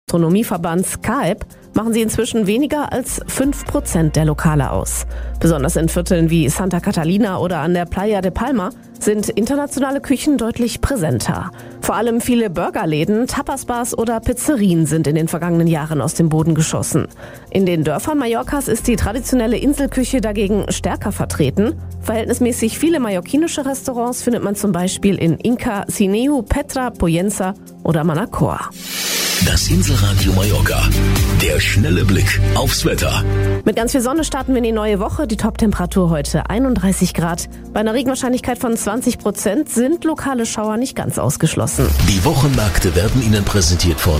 Gastronomieverbands CAEB machen sie inzwischen weniger als 5% der Lokale aus. Besonders in Vierteln wie Santa Catalina oder an der Playa de Palma sind internationale Küchen deutlich präsenter. Vor allem viele Burgerläden, Tapasbars oder Pizzerien sind in den vergangenen Jahren aus dem Boden geschossen. In den Dörfern Mallorcas ist die traditionelle Inselküche dagegen stärker vertreten. Verhältnismäßig viele mallorquinische Restaurants findet man zum Beispiel in Inca, Sineu, Petra, Pollença oder Manacor. Das Inselradio Mallorca. Der schnelle Blick aufs Wetter. Mit ganz viel Sonne starten wir in die neue Woche. Die Toptemperatur heute 31 Grad. Bei einer Regenwahrscheinlichkeit von 20% sind lokale Schauer nicht ganz ausgeschlossen. Die Wochenmärkte werden Ihnen präsentiert von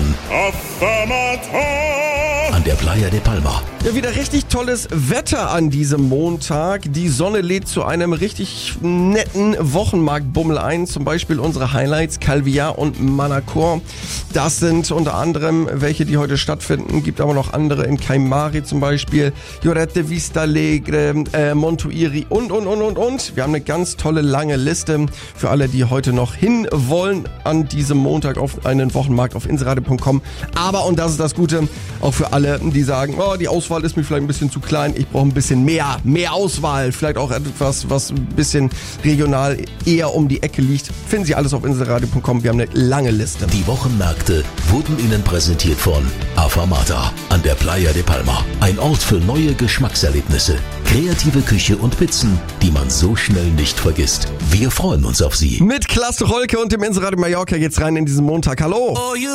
an der Playa de Palma. Ja, wieder richtig tolles Wetter an diesem Montag. Die Sonne lädt zu einem richtig netten Wochenmarktbummel ein. Zum Beispiel unsere Highlights Calvià und Manacor. Das sind unter anderem welche, die heute stattfinden. Gibt aber noch andere in Caimari zum Beispiel. Llorette, Vista Alegre, Montuiri und. Wir haben eine ganz tolle lange Liste für alle, die heute noch hin wollen an diesem Montag auf einen Wochenmarkt auf inselradio.com. Aber, und das ist das Gute, auch für alle, die sagen, oh, die Auswahl ist mir vielleicht ein bisschen zu klein, ich brauche ein bisschen mehr Auswahl, vielleicht auch etwas, was ein bisschen regional eher um die Ecke liegt. Finden Sie alles auf inselradio.com, wir haben eine lange Liste. Die Wochenmärkte wurden Ihnen präsentiert von Afamata an der Playa de Palma. Ein Ort für neue Geschmackserlebnisse, kreative Küche und Pizzen, die man so schnell nicht vergisst. Wir freuen uns auf Sie. Mit Klaas Rolke und dem Inselradio Mallorca geht's rein in diesen Montag. Hallo!